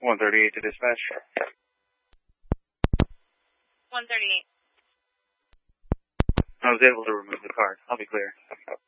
138 to dispatch. 138. I was able to remove the card. I'll be clear.